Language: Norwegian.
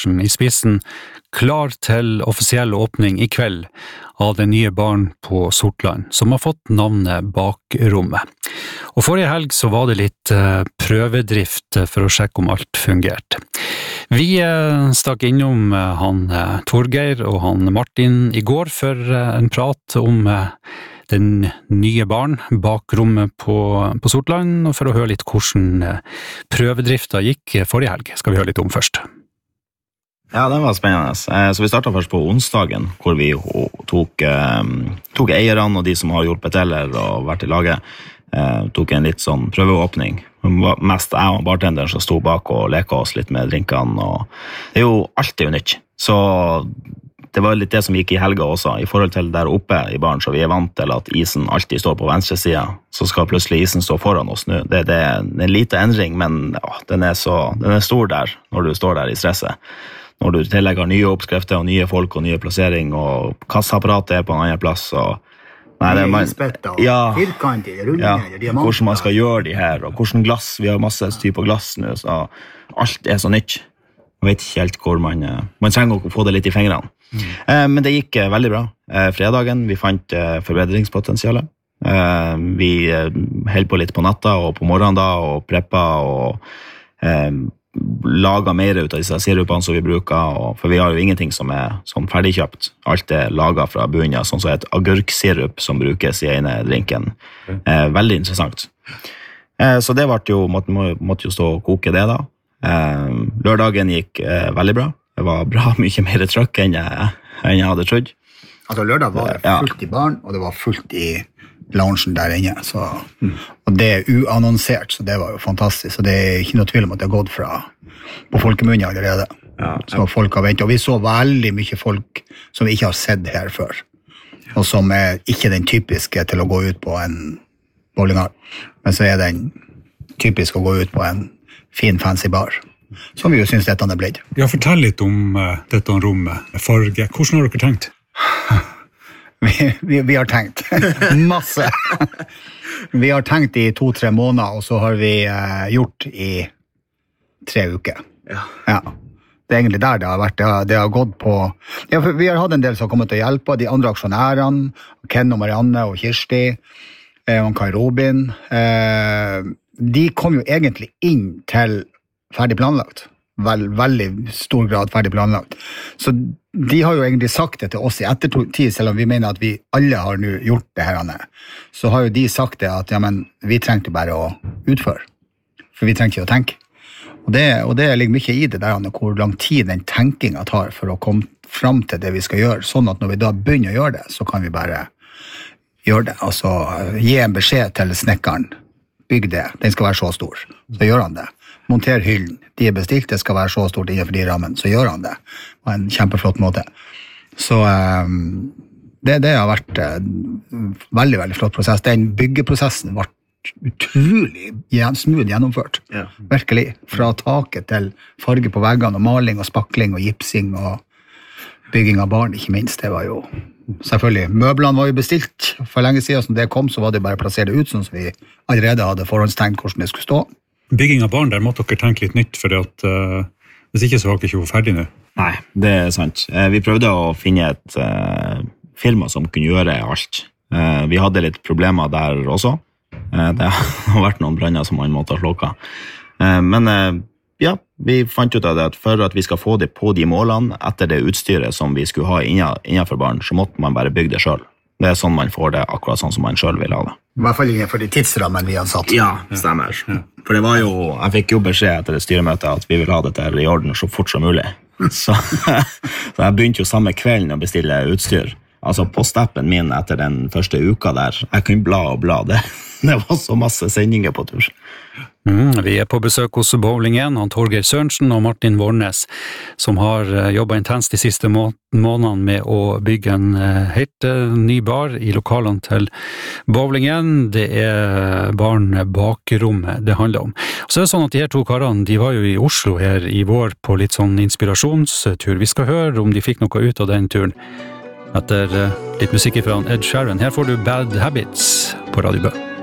Sørensen i spissen, klar til offisiell åpning i kveld av det nye baren på Sortland, som har fått navnet Bakrommet. Og forrige helg så var det litt prøvedrift for å sjekke om alt fungerte. Vi stakk innom han Torgeir og han Martin i går for en prat om den nye baren Bakrommet på Sortland, og for å høre litt hvordan prøvedrifta gikk forrige helg, skal vi høre litt om først. Ja, det var spennende. Så vi startet først på onsdagen, hvor vi tok eierne og de som har hjulpet til og vært i laget, tok en litt sånn prøveåpning. Mest jeg og bartenderen som stod bak og leka oss litt med drinkene, og det er jo alltid nytt. Så det var litt det som gikk i helga også, i forhold til der oppe i baren, så vi er vant til at isen alltid står på venstre side, så skal plutselig isen stå foran oss nå. Det er en liten endring, men den er stor der når du står der i stresset. Når du tillegger nye oppskrifter og nye folk og nye plassering, og kassaapparatet på en annen plass, og firkanter, ruller, diamanter. Hvordan man skal gjøre de her, og hvordan glass, vi har masse typer glass nå, så alt er så nytt. Jeg vet ikke helt hvor man trenger å få det litt i fingrene. Men det gikk veldig bra. Fredagen, vi fant forbedringspotensialet. Vi holdt på litt på natta og på morgenen da, og preppa og laga mer ut av disse sirupene som vi bruker, for vi har jo ingenting som er sånn ferdigkjøpt. Alt er laget fra bunnen, sånn som et agurksirup som brukes i ene drinken. Veldig interessant. Så det måtte jo stå og koke det da. Lørdagen gikk veldig bra. Det var bra mye mer trøkk enn jeg hadde trodd. Altså lørdag var det fullt i baren, og det var fullt i loungen der inne, og det er uannonsert, så det var jo fantastisk, så det er ikke noe tvil om at det har gått på folkemunne allerede. Så folk har ventet, og vi så veldig mye folk som vi ikke har sett her før, og som er ikke den typiske til å gå ut på en bowlinghall, men så er den typisk å gå ut på en fin, fancy bar, som vi jo synes dette er blitt. Ja, fortell litt om dette rommet, farge. Hvordan har dere tenkt? Vi har tenkt masse. Vi har tenkt i 2-3 måneder, og så har vi gjort i 3 uker. Ja. Det er egentlig der det har vært. Det har gått på... Ja, for vi har hatt en del som har kommet til å hjelpe, de andre aksjonærene, Ken og Marianne og Kirsti, og Kai Robin. De kom jo egentlig inn til ferdig planlagt. Veldig stor grad ferdig planlagt. Så de har jo egentlig sagt det til oss i ettertid, selv om vi mener at vi alle har nå gjort det her. Så har jo de sagt det at vi trengte bare å utføre, for vi trengte ikke å tenke. Og det ligger mye i det der, hvor lang tid den tenkingen tar for å komme frem til det vi skal gjøre, sånn at når vi da begynner å gjøre det, så kan vi bare gjøre det. Altså gi en beskjed til snekkeren, bygg det, den skal være så stor, så gjør han det. Monter hyllen, de er bestilt, det skal være så stort innenfor de rammen, så gjør han det på en kjempeflott måte. Så det har vært veldig, veldig flott prosess. Den byggeprosessen var utrolig smooth gjennomført, virkelig, fra taket til farge på veggene, og maling og spakling og gipsing og bygging av barn, ikke minst. Det var jo selvfølgelig, møblene var jo bestilt for lenge siden, så det kom, så var det bare å plassere det ut, sånn som vi allerede hadde forhåndstenkt hvordan det skulle stå. Bygging av barn, der måtte dere tenke litt nytt, for hvis ikke så var dere ikke ferdig nå. Nei, det er sant. Vi prøvde å finne et firma som kunne gjøre alt. Vi hadde litt problemer der også. Det har vært noen branner som man måtte ha slukket. Men vi fant ut av det at for at vi skal få det på de målene etter det utstyret som vi skulle ha innenfor barn, så måtte man bare bygge det selv. Det er sånn man får det, akkurat sånn som man selv vil ha det. I hvert fall innenfor de tidsrammen vi har satt. Ja, stemmer. For det var jo, jeg fikk jo beskjed etter det styremøtet at vi vil ha dette i orden så fort som mulig. Så jeg begynte jo samme kvelden å bestille utstyr. Altså på steppen min etter den første uka der, jeg kunne bla og bla det. Det var så masse sendinger på tur. Vi er på besøk hos Bowling 1, han Torgeir Sørensen og Martin Vornes, som har jobbet intenst de siste månedene med å bygge en helt ny bar i lokalene til Bowling 1. Det er baren Bakrommet det handler om. Så er det sånn at de her 2 karene, de var jo i Oslo her i vår på litt sånn inspirasjonstur. Vi skal høre om de fikk noe ut av den turen. Etter litt musikk fra Ed Sheeran. Her får du Bad Habits på Radio Bø.